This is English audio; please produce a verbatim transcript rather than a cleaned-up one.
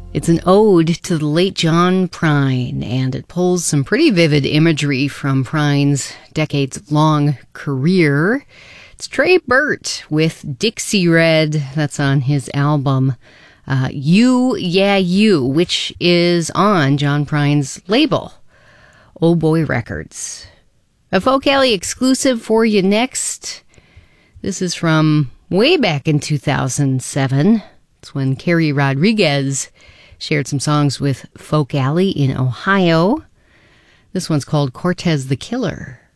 It's an ode to the late John Prine, and it pulls some pretty vivid imagery from Prine's decades-long career. It's Trey Burt with Dixie Red. That's on his album uh, You, Yeah, You, which is on John Prine's label, Oh Boy Records. A Folk Alley exclusive for you next. This is from way back in two thousand seven. It's when Carrie Rodriguez shared some songs with Folk Alley in Ohio. This one's called Cortez the Killer.